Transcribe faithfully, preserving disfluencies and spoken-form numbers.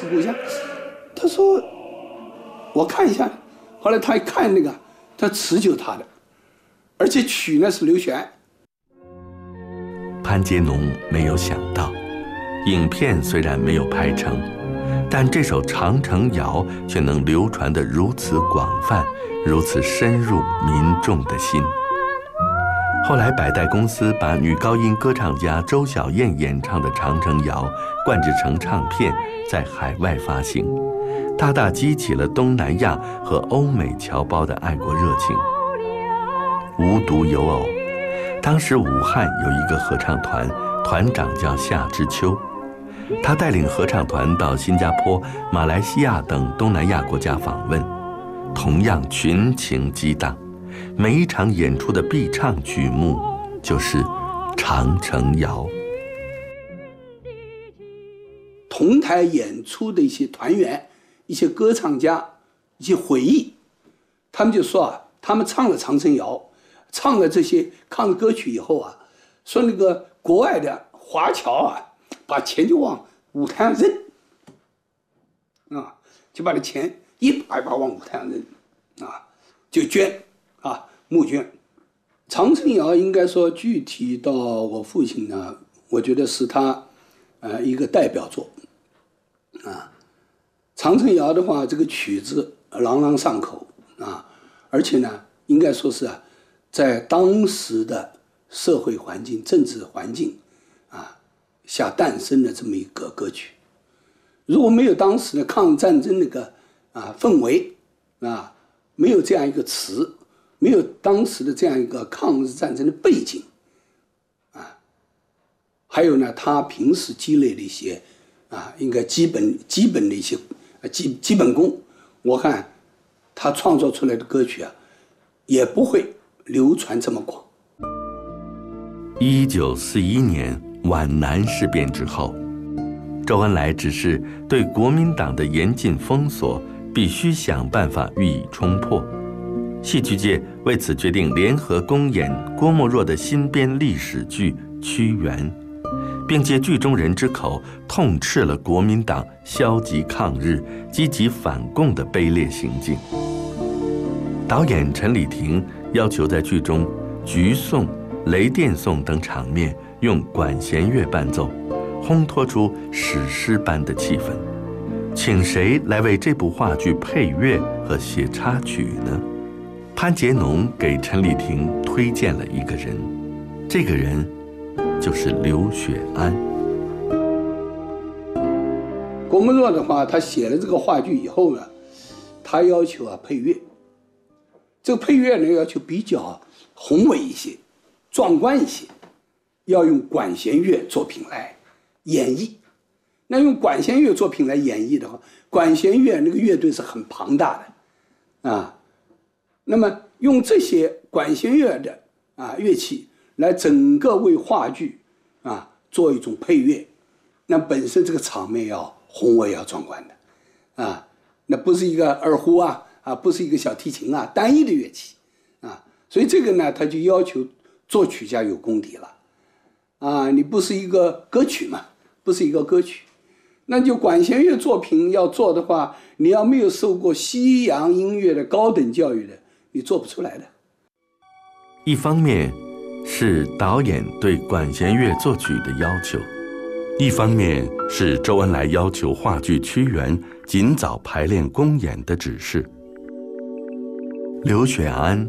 是故乡。他说我看一下，后来他一看那个，他词就他的，而且曲呢是刘雪庵。 潘杰农没有想到，影片虽然没有拍成，但这首《长城谣》却能流传得如此广泛，如此深入民众的心。后来百代公司把女高音歌唱家周小燕演唱的《长城谣》灌制成唱片，在海外发行，大大激起了东南亚和欧美侨胞的爱国热情。无独有偶，当时武汉有一个合唱团，团长叫夏之秋，他带领合唱团到新加坡、马来西亚等东南亚国家访问，同样群情激荡。每一场演出的必唱曲目就是《长城谣》。 同台演出的一些团员、一些歌唱家、一些回忆，他们就说啊，他们唱了《长城谣》，唱了这些抗日歌曲以后啊，说那个国外的华侨啊，把钱就往舞台上扔，啊，就把那钱一把一把往舞台上扔，啊，就捐。啊，募捐，《长城谣》应该说具体到我父亲呢，我觉得是他，呃，一个代表作，啊，《长城谣》的话，这个曲子朗朗上口啊，而且呢，应该说是啊，在当时的社会环境、政治环境啊下诞生的这么一个歌曲。如果没有当时的抗日战争那个啊氛围啊，没有这样一个词。没有当时的这样一个抗日战争的背景，啊，还有呢，他平时积累的一些啊，应该基本基本的一些基基本功，我看他创作出来的歌曲啊，也不会流传这么广。 一九四一年皖南事变之后，周恩来指示对国民党的严禁封锁必须想办法予以冲破。戏剧界为此决定联合公演郭沫若的新编历史剧《屈原》，并借剧中人之口痛斥了国民党消极抗日、积极反共的卑劣行径。导演陈理廷要求在剧中橘颂、雷电颂等场面用管弦乐伴奏，烘托出史诗般的气氛。请谁来为这部话剧配乐和写插曲呢？潘杰农给陈理廷推荐了一个人，这个人就是刘雪庵。 郭沫若的话，他写了这个话剧以后呢，他要求啊配乐，这个配乐呢要求比较宏伟一些、壮观一些，要用管弦乐作品来演绎。那用管弦乐作品来演绎的话，管弦乐那个乐队是很庞大的啊。那么用这些管弦乐的啊乐器来整个为话剧啊做一种配乐，那本身这个场面要宏伟要壮观的啊，那不是一个二胡啊啊，不是一个小提琴啊，单一的乐器啊，所以这个呢，他就要求作曲家有功底了啊，你不是一个歌曲嘛，不是一个歌曲，那就管弦乐作品要做的话，你要没有受过西洋音乐的高等教育的，你做不出来的。 一方面是导演对管弦乐作曲的要求，一方面是周恩来要求话剧《屈原》尽早排练公演的指示。刘雪庵